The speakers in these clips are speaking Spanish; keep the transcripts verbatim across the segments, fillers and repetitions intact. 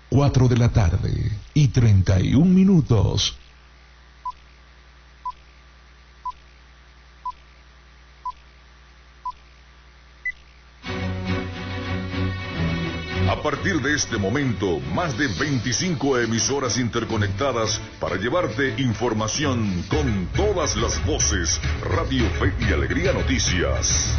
cuatro de la tarde y treinta y un minutos. A partir de este momento, más de veinticinco emisoras interconectadas para llevarte información con todas las voces. Radio Fe y Alegría Noticias.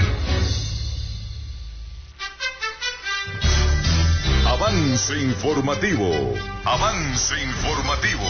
Avance informativo. Avance informativo.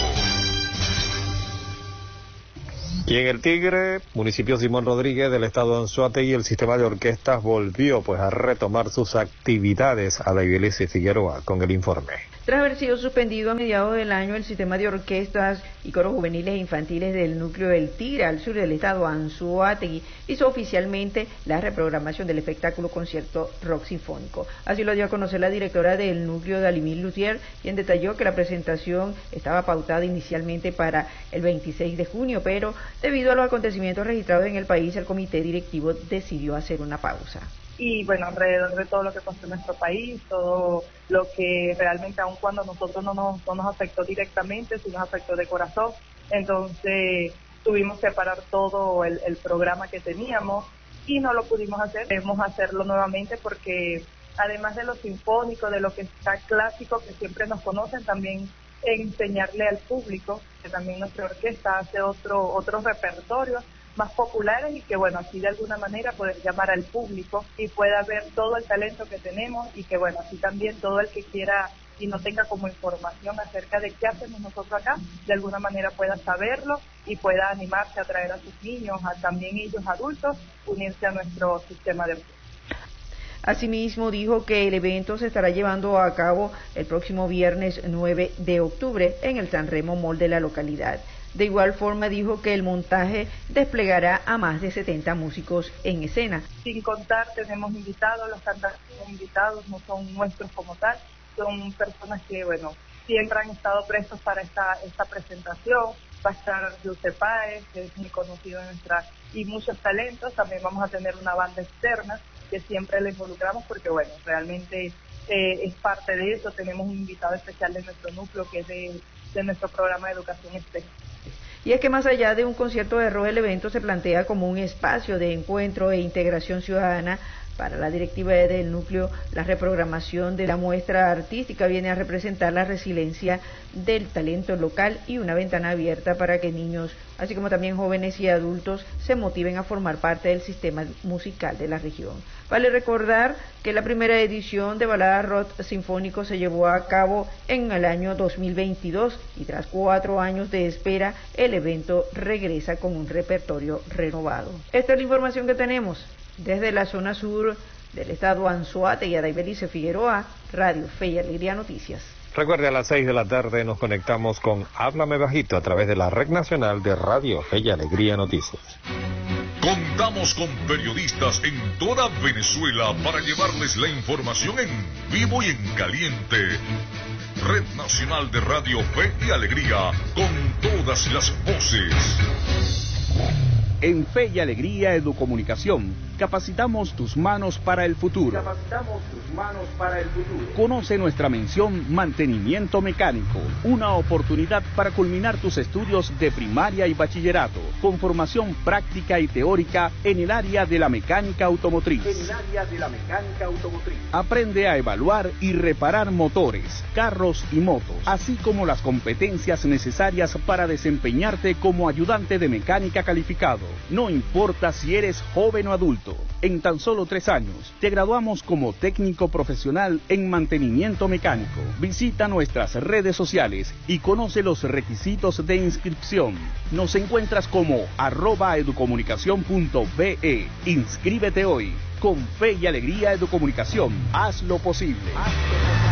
Y en el Tigre, municipio Simón Rodríguez del estado de Anzoátegui, el sistema de orquestas volvió pues a retomar sus actividades. A la iglesia Figueroa con el informe. Tras haber sido suspendido a mediados del año, el sistema de orquestas y coros juveniles e infantiles del núcleo del Tigre, al sur del estado Anzoátegui, hizo oficialmente la reprogramación del espectáculo concierto rock sinfónico. Así lo dio a conocer la directora del núcleo, Dalimil Luthier, quien detalló que la presentación estaba pautada inicialmente para el veintiséis de junio, pero debido a los acontecimientos registrados en el país, el comité directivo decidió hacer una pausa. Y bueno, alrededor de todo lo que pasó en nuestro país, todo lo que realmente, aun cuando nosotros no nos, no nos afectó directamente, sí nos afectó de corazón, entonces tuvimos que parar todo el, el programa que teníamos y no lo pudimos hacer. Debemos hacerlo nuevamente porque además de lo sinfónico, de lo que está clásico, que siempre nos conocen, también enseñarle al público que también nuestra orquesta hace otro otros repertorios más populares y que bueno, así de alguna manera poder llamar al público y pueda ver todo el talento que tenemos y que bueno, así también todo el que quiera y no tenga como información acerca de qué hacemos nosotros acá, de alguna manera pueda saberlo y pueda animarse a traer a sus niños, a también ellos adultos, unirse a nuestro sistema de orquesta. Asimismo, dijo que el evento se estará llevando a cabo el próximo viernes nueve de octubre en el San Remo Mall de la localidad. De igual forma, dijo que el montaje desplegará a más de setenta músicos en escena. Sin contar, tenemos invitados, los cantantes son invitados, no son nuestros como tal, son personas que, bueno, siempre han estado prestos para esta, esta presentación. Va a estar José Páez, que es muy conocido en nuestra, y muchos talentos. También vamos a tener una banda externa que siempre le involucramos porque, bueno, realmente eh, es parte de eso. Tenemos un invitado especial de nuestro núcleo que es de, de nuestro programa de educación especial. Y es que más allá de un concierto de rock, el evento se plantea como un espacio de encuentro e integración ciudadana. Para la directiva del núcleo, la reprogramación de la muestra artística viene a representar la resiliencia del talento local y una ventana abierta para que niños, así como también jóvenes y adultos, se motiven a formar parte del sistema musical de la región. Vale recordar que la primera edición de Balada Rock Sinfónico se llevó a cabo en el año dos mil veintidós y tras cuatro años de espera, el evento regresa con un repertorio renovado. Esta es la información que tenemos. Desde la zona sur del estado Anzoátegui, a Daibelice Figueroa, Radio Fe y Alegría Noticias. Recuerde, a las seis de la tarde nos conectamos con Háblame Bajito a través de la red nacional de Radio Fe y Alegría Noticias. Contamos con periodistas en toda Venezuela para llevarles la información en vivo y en caliente. Red Nacional de Radio Fe y Alegría, con todas las voces. En Fe y Alegría Educomunicación, capacitamos tus manos para el futuro. Capacitamos tus manos para el futuro. Conoce nuestra mención Mantenimiento Mecánico, una oportunidad para culminar tus estudios de primaria y bachillerato, con formación práctica y teórica en el área de la mecánica automotriz. En el área de la mecánica automotriz. Aprende a evaluar y reparar motores, carros y motos, así como las competencias necesarias para desempeñarte como ayudante de mecánica calificado. No importa si eres joven o adulto, en tan solo tres años te graduamos como técnico profesional en mantenimiento mecánico. Visita nuestras redes sociales y conoce los requisitos de inscripción. Nos encuentras como arroba educomunicación punto be. Inscríbete hoy. Con Fe y Alegría Educomunicación, haz lo posible. Haz lo posible.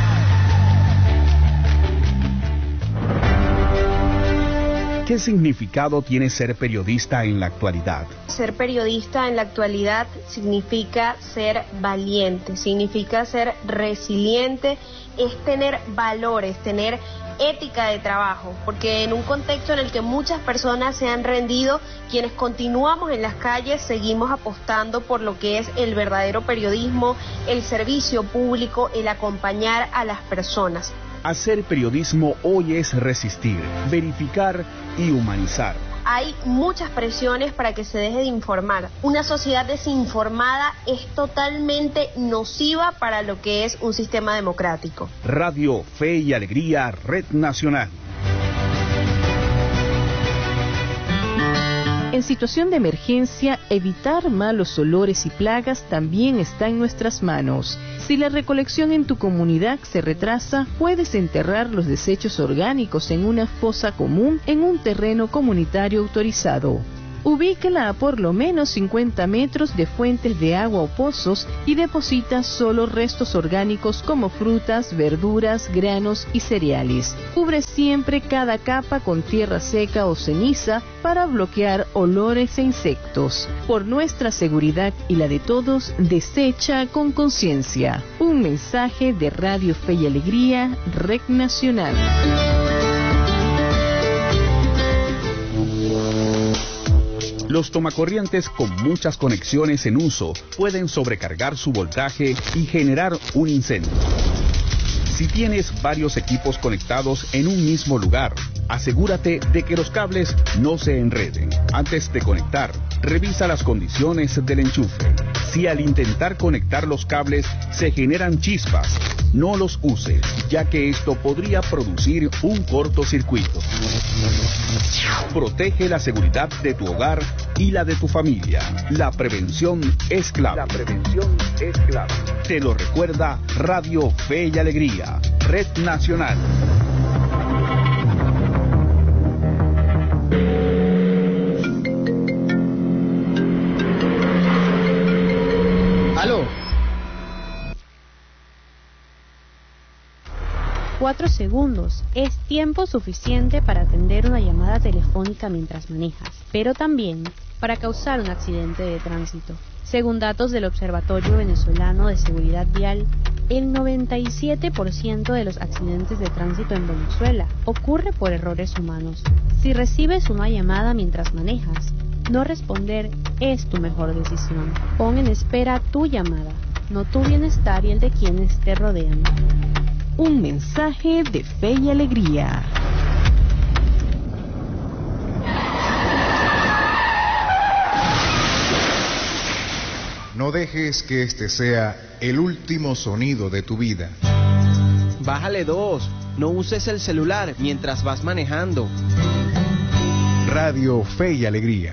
¿Qué significado tiene ser periodista en la actualidad? Ser periodista en la actualidad significa ser valiente, significa ser resiliente, es tener valores, tener ética de trabajo, porque en un contexto en el que muchas personas se han rendido, quienes continuamos en las calles seguimos apostando por lo que es el verdadero periodismo, el servicio público, el acompañar a las personas. Hacer periodismo hoy es resistir, verificar y humanizar. Hay muchas presiones para que se deje de informar. Una sociedad desinformada es totalmente nociva para lo que es un sistema democrático. Radio Fe y Alegría, Red Nacional. En situación de emergencia, evitar malos olores y plagas también está en nuestras manos. Si la recolección en tu comunidad se retrasa, puedes enterrar los desechos orgánicos en una fosa común en un terreno comunitario autorizado. Ubíquela a por lo menos cincuenta metros de fuentes de agua o pozos y deposita solo restos orgánicos como frutas, verduras, granos y cereales. Cubre siempre cada capa con tierra seca o ceniza para bloquear olores e insectos. Por nuestra seguridad y la de todos, desecha con conciencia. Un mensaje de Radio Fe y Alegría, Red Nacional. Los tomacorrientes con muchas conexiones en uso pueden sobrecargar su voltaje y generar un incendio. Si tienes varios equipos conectados en un mismo lugar, asegúrate de que los cables no se enreden. Antes de conectar, revisa las condiciones del enchufe. Si al intentar conectar los cables se generan chispas, no los uses, ya que esto podría producir un cortocircuito. Protege la seguridad de tu hogar y la de tu familia. La prevención es clave. La prevención es clave. Te lo recuerda Radio Fe y Alegría, Red Nacional. ¿Aló? Cuatro segundos es tiempo suficiente para atender una llamada telefónica mientras manejas, pero también para causar un accidente de tránsito. Según datos del Observatorio Venezolano de Seguridad Vial, el noventa y siete por ciento de los accidentes de tránsito en Venezuela ocurre por errores humanos. Si recibes una llamada mientras manejas, no responder es tu mejor decisión. Pon en espera tu llamada, no tu bienestar y el de quienes te rodean. Un mensaje de Fe y Alegría. No dejes que este sea el último sonido de tu vida. Bájale dos. No uses el celular mientras vas manejando. Radio Fe y Alegría.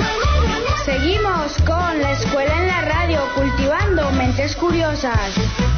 Seguimos con la escuela en la radio, cultivando mentes curiosas.